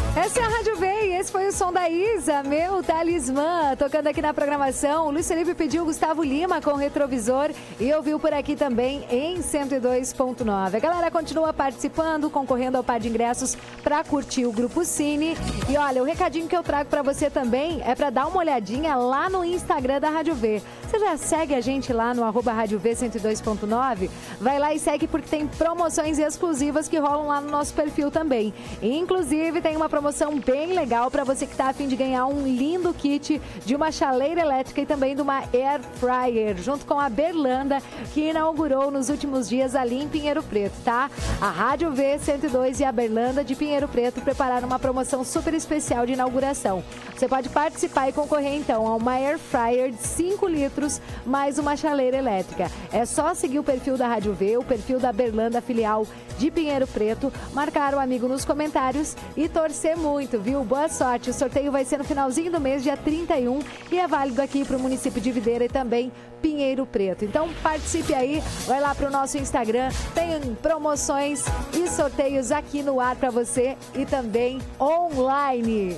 Essa é a Rádio V e esse foi o som da Isa, meu talismã, tocando aqui na programação. O Luiz Felipe pediu Gustavo Lima com Retrovisor e ouviu por aqui também em 102.9. A galera continua participando, concorrendo ao par de ingressos para curtir o Grupo Cine. E olha, o recadinho que eu trago para você também é para dar uma olhadinha lá no Instagram da Rádio V. Você já segue a gente lá no @Rádio V 102.9? Vai lá e segue porque tem promoções exclusivas que rolam lá no nosso perfil também. Inclusive tem uma promoção bem legal para você que está a fim de ganhar um lindo kit de uma chaleira elétrica e também de uma Air Fryer, junto com a Berlanda, que inaugurou nos últimos dias ali em Pinheiro Preto, tá? A Rádio V 102 e a Berlanda de Pinheiro Preto prepararam uma promoção super especial de inauguração. Você pode participar e concorrer então a uma Air Fryer de 5 litros mais uma chaleira elétrica. É só seguir o perfil da Rádio V, o perfil da Berlanda filial de Pinheiro Preto, marcar o amigo nos comentários e torcer muito, viu? Boa sorte. O sorteio vai ser no finalzinho do mês, dia 31, e é válido aqui para o município de Videira e também Pinheiro Preto. Então participe aí, vai lá para o nosso Instagram, tem promoções e sorteios aqui no ar para você e também online.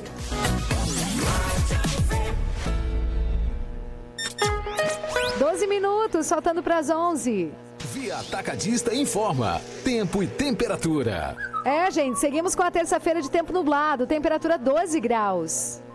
12 minutos, faltando para as 11. Via Atacadista informa tempo e temperatura. Gente, seguimos com a terça-feira de tempo nublado, temperatura 12 graus.